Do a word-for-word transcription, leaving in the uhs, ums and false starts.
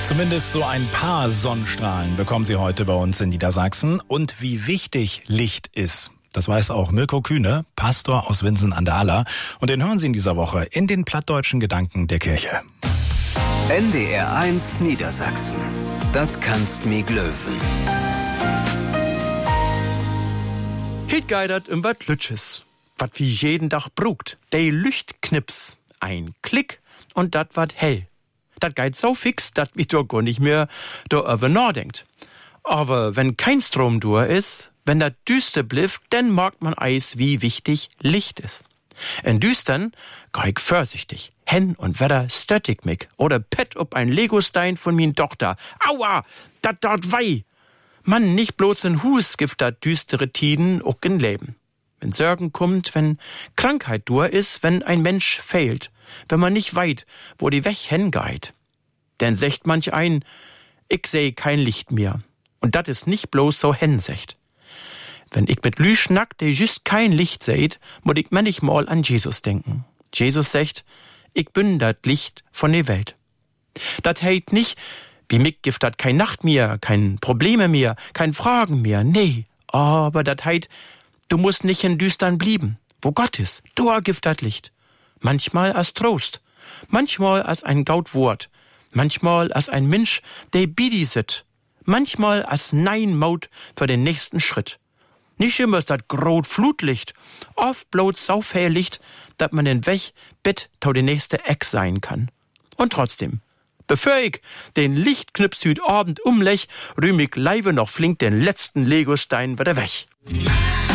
Zumindest so ein paar Sonnenstrahlen bekommen Sie heute bei uns in Niedersachsen. Und wie wichtig Licht ist, das weiß auch Mirko Kühne, Pastor aus Winsen an der Aller. Und den hören Sie in dieser Woche in den plattdeutschen Gedanken der Kirche. N D R eins Niedersachsen. Dat kannst mi glöwen. Hiet geidert im wat Lütsches, wat wie jeden Tag brugt. De Lüchtknips, ein Klick und dat wat hell. Dat geht so fix, dat wie doch gar nicht mehr darüber nachdenkt. Aber wenn kein Strom durch ist, wenn dat düster blifft, dann merkt man eis, wie wichtig Licht ist. In Düstern geh ich vorsichtig. Hen und Wetter stöttig mich. Oder pett ob ein Legostein von min Tochter. Aua, dat dort wei. Mann, nicht bloß in Hus gibt dat düstere Tiden auch in Leben. Wenn Sorgen kommt, wenn Krankheit durch ist, wenn ein Mensch fehlt, wenn man nicht weit, wo die Weg hingeht. Denn secht manch ein, ich seh kein Licht mehr. Und dat ist nicht bloß so hensecht. Wenn ich mit Lü schnack, der just kein Licht seht, muss ich manchmal an Jesus denken. Jesus sagt, ich bin dat Licht von der Welt. Dat heißt nicht, wie mich gibt dat kein Nacht mehr, kein Probleme mehr, kein Fragen mehr. Nee, aber dat heißt, du musst nicht in Düstern blieben. Wo Gott ist, da gibt dat Licht. Manchmal als Trost, manchmal als ein Gautwort, manchmal als ein Mensch, der bidi sit, manchmal als Nein-Maut für den nächsten Schritt. Nicht immer ist dat grot Flutlicht, oft bloß so viel Licht, dass man den Weg bett tau die nächste Eck sein kann. Und trotzdem, bevor ich den Lichtknips hüt Abend umlech, rühm ich leibe noch flink den letzten Legostein wieder weg.